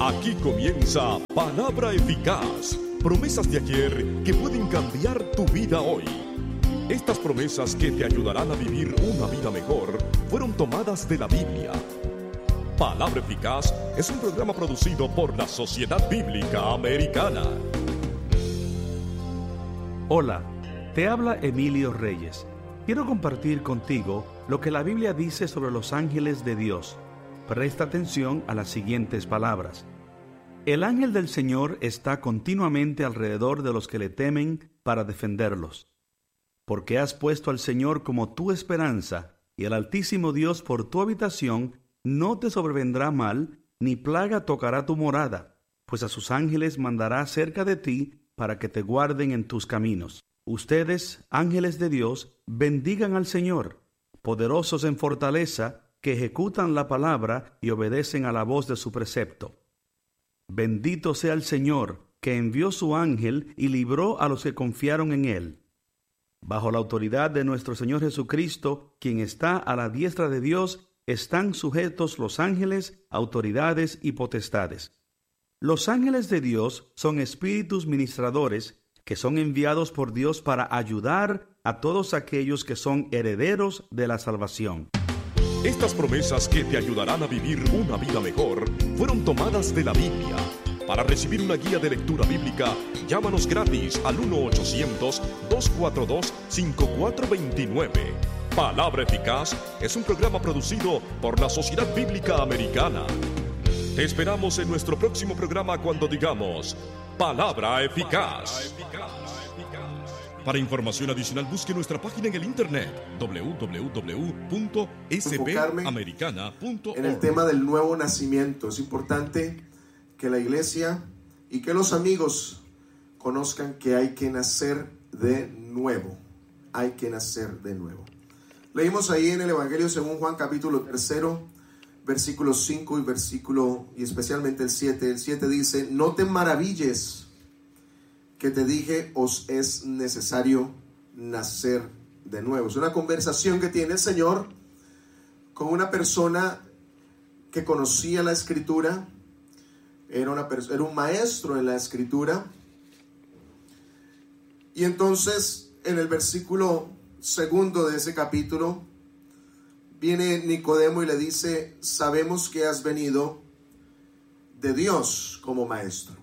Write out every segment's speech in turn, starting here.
Aquí comienza Palabra Eficaz. Promesas de ayer que pueden cambiar tu vida hoy. Estas promesas que te ayudarán a vivir una vida mejor fueron tomadas de la Biblia. Palabra Eficaz es un programa producido por la Sociedad Bíblica Americana. Hola, te habla Emilio Reyes. Quiero compartir contigo lo que la Biblia dice sobre los ángeles de Dios. Presta atención a las siguientes palabras. El ángel del Señor está continuamente alrededor de los que le temen para defenderlos. Porque has puesto al Señor como tu esperanza, y el Altísimo Dios por tu habitación, no te sobrevendrá mal, ni plaga tocará tu morada, pues a sus ángeles mandará cerca de ti para que te guarden en tus caminos. Ustedes, ángeles de Dios, bendigan al Señor, poderosos en fortaleza, que ejecutan la palabra y obedecen a la voz de su precepto. Bendito sea el Señor, que envió su ángel y libró a los que confiaron en él. Bajo la autoridad de nuestro Señor Jesucristo, quien está a la diestra de Dios, están sujetos los ángeles, autoridades y potestades. Los ángeles de Dios son espíritus ministradores que son enviados por Dios para ayudar a todos aquellos que son herederos de la salvación. Estas promesas que te ayudarán a vivir una vida mejor fueron tomadas de la Biblia. Para recibir una guía de lectura bíblica, llámanos gratis al 1-800-242-5429. Palabra Eficaz es un programa producido por la Sociedad Bíblica Americana. Te esperamos en nuestro próximo programa cuando digamos Palabra Eficaz. Para información adicional, busque nuestra página en el internet www.sbamericana.org. En el tema del nuevo nacimiento, es importante que la iglesia y que los amigos conozcan que hay que nacer de nuevo. Hay que nacer de nuevo. Leímos ahí en el Evangelio según Juan capítulo 3, versículos 5 y especialmente el 7. El 7 dice: no te maravilles que te dije, os es necesario nacer de nuevo. Es una conversación que tiene el Señor con una persona que conocía la Escritura, era un maestro en la Escritura. Y entonces en el versículo 2 de ese capítulo viene Nicodemo y le dice: sabemos que has venido de Dios como maestro,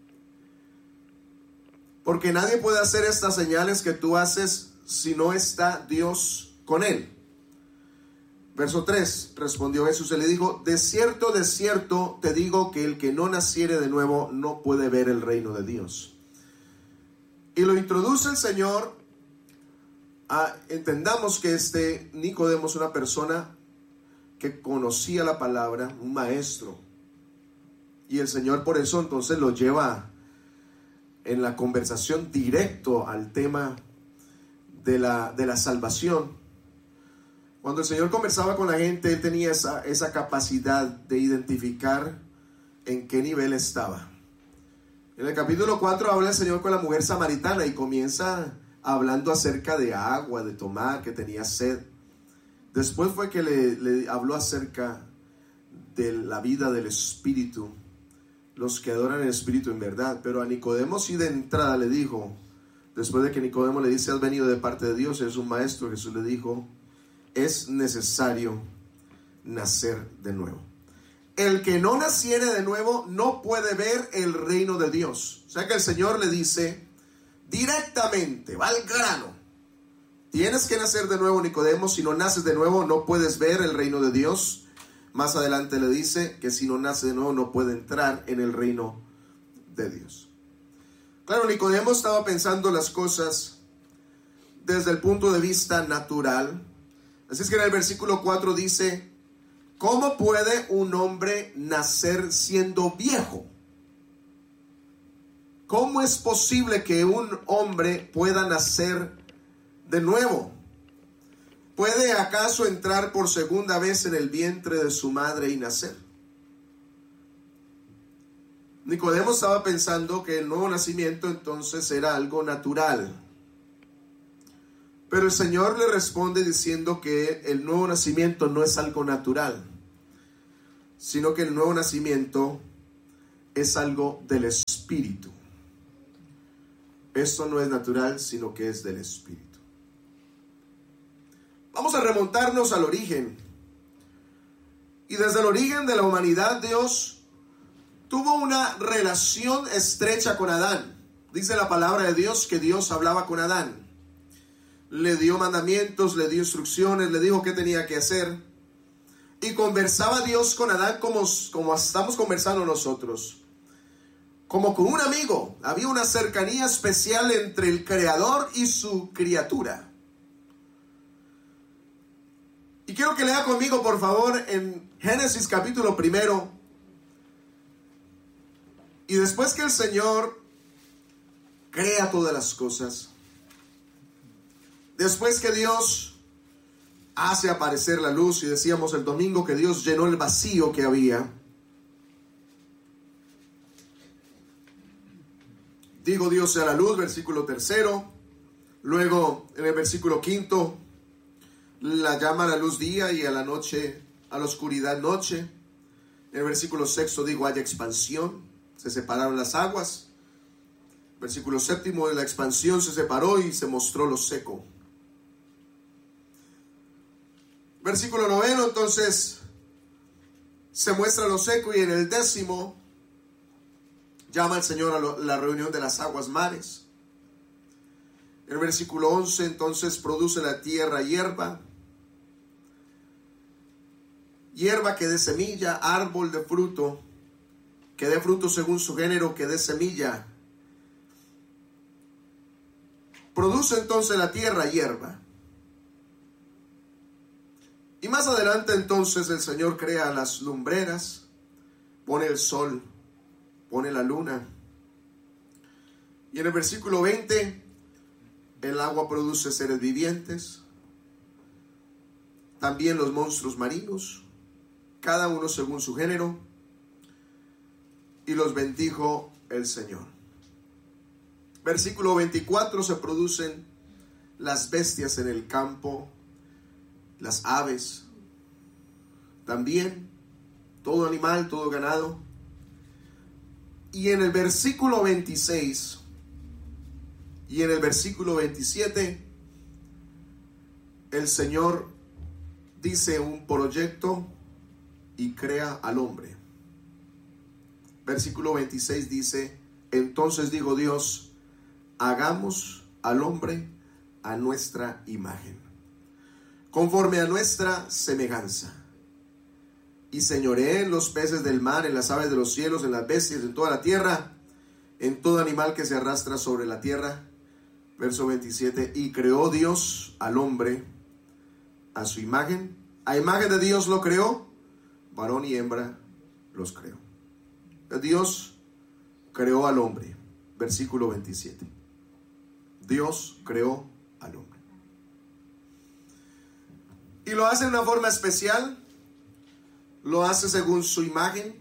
porque nadie puede hacer estas señales que tú haces si no está Dios con él. Verso 3, respondió Jesús y le dijo: de cierto te digo que el que no naciere de nuevo no puede ver el reino de Dios. Y lo introduce el Señor entendamos que Nicodemo es una persona que conocía la palabra, un maestro. Y el Señor por eso entonces lo lleva en la conversación directo al tema de la salvación. Cuando el Señor conversaba con la gente, Él tenía esa capacidad de identificar en qué nivel estaba. En el capítulo 4 habla el Señor con la mujer samaritana y comienza hablando acerca de agua, de tomar, que tenía sed. Después fue que le habló acerca de la vida del Espíritu, los que adoran el Espíritu en verdad. Pero a Nicodemo sí de entrada le dijo, después de que Nicodemo le dice: has venido de parte de Dios, eres un maestro, Jesús le dijo: es necesario nacer de nuevo. El que no naciere de nuevo no puede ver el reino de Dios. O sea que el Señor le dice directamente, va al grano: tienes que nacer de nuevo, Nicodemo. Si no naces de nuevo no puedes ver el reino de Dios. Más adelante le dice que si no nace de nuevo no puede entrar en el reino de Dios. Claro, Nicodemo estaba pensando las cosas desde el punto de vista natural. Así es que en el versículo 4 dice: ¿cómo puede un hombre nacer siendo viejo? ¿Cómo es posible que un hombre pueda nacer de nuevo? ¿Puede acaso entrar por segunda vez en el vientre de su madre y nacer? Nicodemo estaba pensando que el nuevo nacimiento entonces era algo natural. Pero el Señor le responde diciendo que el nuevo nacimiento no es algo natural, sino que el nuevo nacimiento es algo del espíritu. Esto no es natural, sino que es del espíritu. Vamos a remontarnos al origen. Y desde el origen de la humanidad, Dios tuvo una relación estrecha con Adán. Dice la palabra de Dios que Dios hablaba con Adán. Le dio mandamientos, le dio instrucciones, le dijo qué tenía que hacer. Y conversaba Dios con Adán como estamos conversando nosotros. Como con un amigo. Había una cercanía especial entre el Creador y su criatura. Y quiero que lea conmigo, por favor, en Génesis capítulo 1. Y después que el Señor crea todas las cosas, después que Dios hace aparecer la luz, y decíamos el domingo que Dios llenó el vacío que había, dijo Dios sea la luz, versículo 3. Luego en el versículo 5 la llama a la luz día y a la noche, a la oscuridad noche. En el versículo 6 dijo haya expansión, se separaron las aguas. Versículo 7, de la expansión se separó y se mostró lo seco. Versículo 9, entonces se muestra lo seco, y en el 10 llama al Señor a la reunión de las aguas mares. En el versículo 11, entonces produce la tierra hierba. Hierba que dé semilla, árbol de fruto, que dé fruto según su género, que dé semilla. Produce entonces la tierra hierba. Y más adelante entonces el Señor crea las lumbreras, pone el sol, pone la luna. Y en el versículo 20, el agua produce seres vivientes, también los monstruos marinos, cada uno según su género, y los bendijo el Señor. Versículo 24, se producen las bestias en el campo, las aves, también todo animal, todo ganado. Y en el versículo 26 y en el versículo 27, el Señor dice un proyecto y crea al hombre. Versículo 26 dice: entonces dijo Dios, hagamos al hombre a nuestra imagen, conforme a nuestra semejanza, y señoree en los peces del mar, en las aves de los cielos, en las bestias, en toda la tierra, en todo animal que se arrastra sobre la tierra. Verso 27, y creó Dios al hombre a su imagen, a imagen de Dios lo creó, varón y hembra los creó. Dios creó al hombre. Versículo 27. Dios creó al hombre. Y lo hace de una forma especial. Lo hace según su imagen,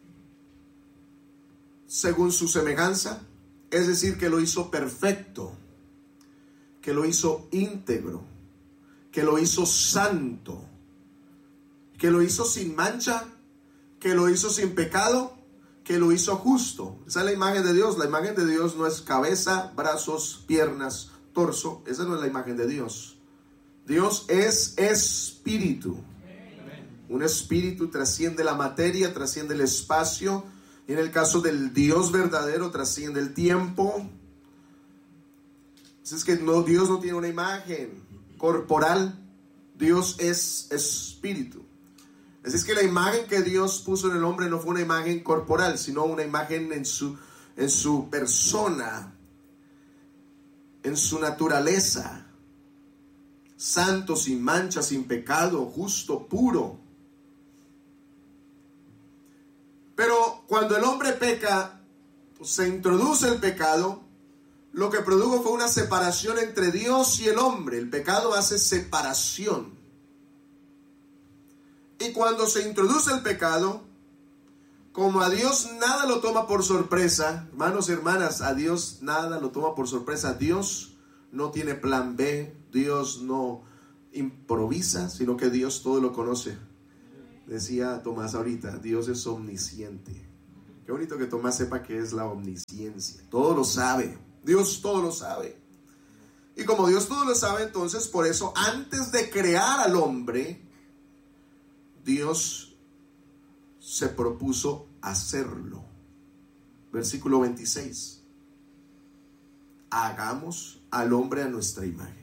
según su semejanza. Es decir, que lo hizo perfecto, que lo hizo íntegro, que lo hizo santo, que lo hizo sin mancha, que lo hizo sin pecado, que lo hizo justo. Esa es la imagen de Dios. La imagen de Dios no es cabeza, brazos, piernas, torso. Esa no es la imagen de Dios. Dios es espíritu. Un espíritu trasciende la materia, trasciende el espacio. Y en el caso del Dios verdadero, trasciende el tiempo. Así es que Dios no tiene una imagen corporal. Dios es espíritu. Así es que la imagen que Dios puso en el hombre no fue una imagen corporal, sino una imagen en su persona, en su naturaleza. Santo, sin mancha, sin pecado, justo, puro. Pero cuando el hombre peca, se introduce el pecado, lo que produjo fue una separación entre Dios y el hombre. El pecado hace separación. Y cuando se introduce el pecado, como a Dios nada lo toma por sorpresa, hermanos y hermanas, a Dios nada lo toma por sorpresa. Dios no tiene plan B, Dios no improvisa, sino que Dios todo lo conoce. Decía Tomás ahorita, Dios es omnisciente. Qué bonito que Tomás sepa que es la omnisciencia. Todo lo sabe. Dios todo lo sabe. Y como Dios todo lo sabe, entonces por eso antes de crear al hombre, Dios se propuso hacerlo. Versículo 26. Hagamos al hombre a nuestra imagen.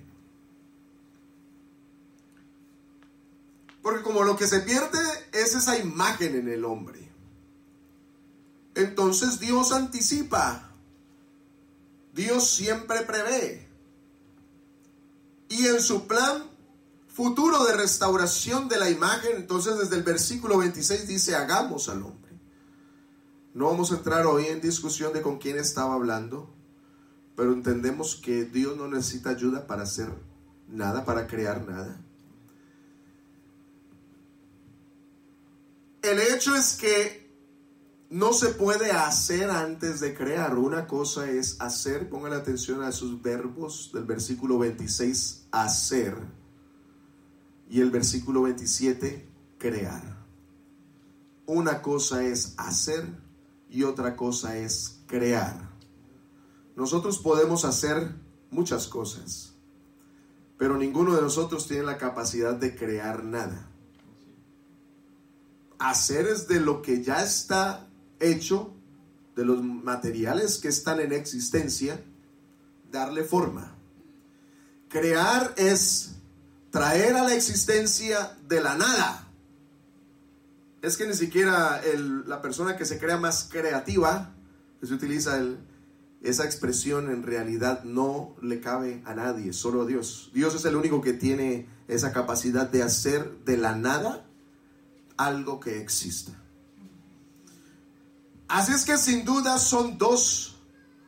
Porque como lo que se pierde es esa imagen en el hombre, entonces Dios anticipa. Dios siempre prevé. Y en su plan futuro de restauración de la imagen, entonces desde el versículo 26 dice, hagamos al hombre. No vamos a entrar hoy en discusión de con quién estaba hablando, pero entendemos que Dios no necesita ayuda para hacer nada, para crear nada. El hecho es que no se puede hacer antes de crear. Una cosa es hacer, pongan atención a esos verbos del versículo 26, hacer, y el versículo 27, crear. Una cosa es hacer y otra cosa es crear. Nosotros podemos hacer muchas cosas, pero ninguno de nosotros tiene la capacidad de crear nada. Hacer es de lo que ya está hecho, de los materiales que están en existencia, darle forma. Crear es traer a la existencia de la nada. Es que ni siquiera la persona que se crea más creativa, que se utiliza esa expresión, en realidad no le cabe a nadie, solo a Dios. Dios es el único que tiene esa capacidad de hacer de la nada algo que exista. Así es que sin duda son dos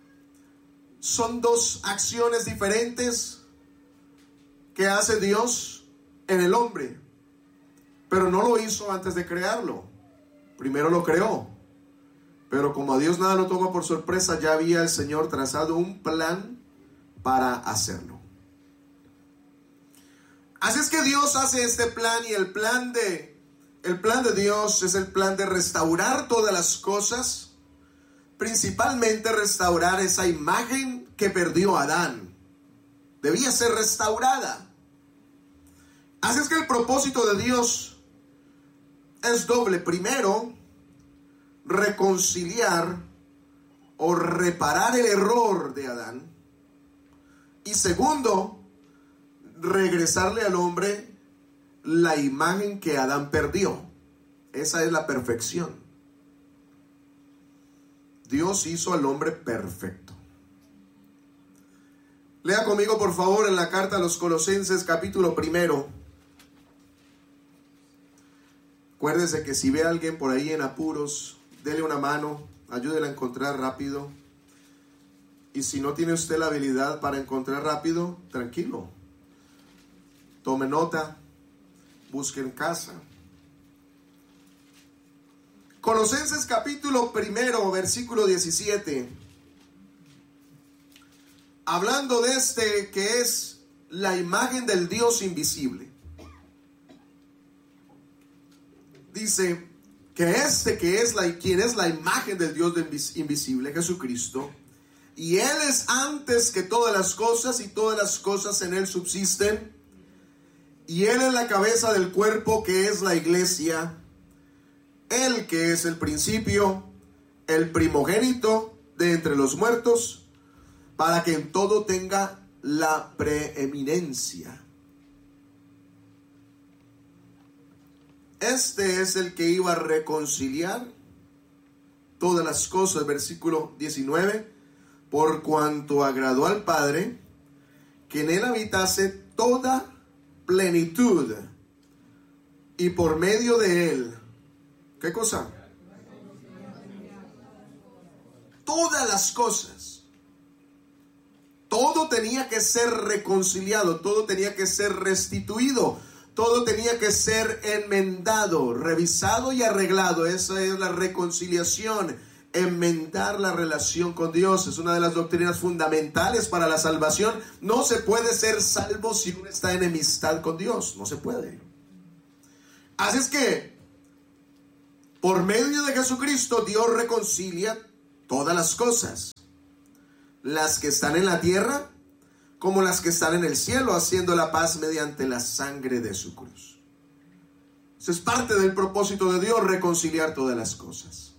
acciones diferentes que hace Dios en el hombre, pero no lo hizo antes de crearlo. Primero lo creó, pero como a Dios nada lo toma por sorpresa, ya había el Señor trazado un plan para hacerlo. Así es que Dios hace este plan, y el plan de Dios es el plan de restaurar todas las cosas, principalmente restaurar esa imagen que perdió Adán. Debía ser restaurada. Así es que el propósito de Dios es doble. Primero, reconciliar o reparar el error de Adán. Y segundo, regresarle al hombre la imagen que Adán perdió. Esa es la perfección. Dios hizo al hombre perfecto. Lea conmigo por favor en la carta a los Colosenses, capítulo 1. Acuérdese que si ve a alguien por ahí en apuros, dele una mano, ayúdele a encontrar rápido. Y si no tiene usted la habilidad para encontrar rápido, tranquilo, tome nota, busque en casa. Colosenses capítulo 1, versículo 17. Hablando de este que es la imagen del Dios invisible. Dice que quien es la imagen del Dios invisible, Jesucristo, y Él es antes que todas las cosas, y todas las cosas en Él subsisten, y Él es la cabeza del cuerpo, que es la iglesia, Él que es el principio, el primogénito de entre los muertos, para que en todo tenga la preeminencia. Este es el que iba a reconciliar todas las cosas, versículo 19, por cuanto agradó al Padre que en él habitase toda plenitud, y por medio de él, ¿qué cosa? Todas las cosas. Todo tenía que ser reconciliado, todo tenía que ser restituido, todo tenía que ser enmendado, revisado y arreglado. Esa es la reconciliación, enmendar la relación con Dios. Es una de las doctrinas fundamentales para la salvación. No se puede ser salvo si uno está en enemistad con Dios, no se puede. Así es que Por medio de Jesucristo, Dios reconcilia todas las cosas, las que están en la tierra como las que están en el cielo, haciendo la paz mediante la sangre de su cruz. Eso es parte del propósito de Dios, reconciliar todas las cosas.